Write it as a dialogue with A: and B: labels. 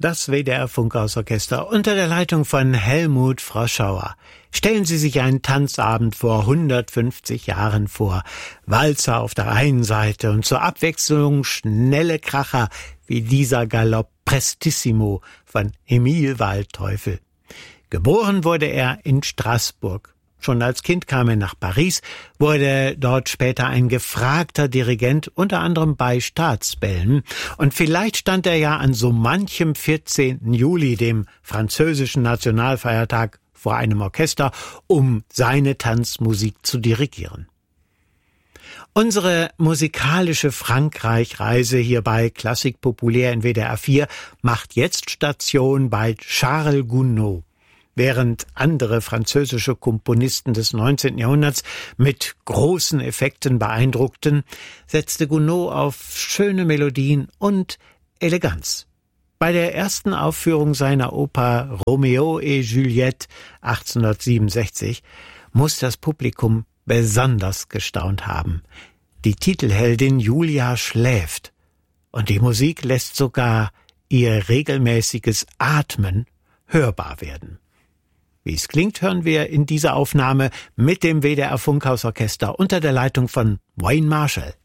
A: Das WDR-Funkhausorchester unter der Leitung von Helmut Froschauer. Stellen Sie sich einen Tanzabend vor 150 Jahren vor. Walzer auf der einen Seite und zur Abwechslung schnelle Kracher wie dieser Galopp Prestissimo von Emil Waldteufel. Geboren wurde er in Straßburg. Schon als Kind kam er nach Paris, wurde dort später ein gefragter Dirigent, unter anderem bei Staatsbällen. Und vielleicht stand er ja an so manchem 14. Juli, dem französischen Nationalfeiertag, vor einem Orchester, um seine Tanzmusik zu dirigieren. Unsere musikalische Frankreich-Reise hier bei Klassik Populär in WDR 4 macht jetzt Station bei Charles Gounod. Während andere französische Komponisten des 19. Jahrhunderts mit großen Effekten beeindruckten, setzte Gounod auf schöne Melodien und Eleganz. Bei der ersten Aufführung seiner Oper Roméo et Juliette 1867 muss das Publikum besonders gestaunt haben. Die Titelheldin Julia schläft und die Musik lässt sogar ihr regelmäßiges Atmen hörbar werden. Wie es klingt, hören wir in dieser Aufnahme mit dem WDR Funkhausorchester unter der Leitung von Wayne Marshall.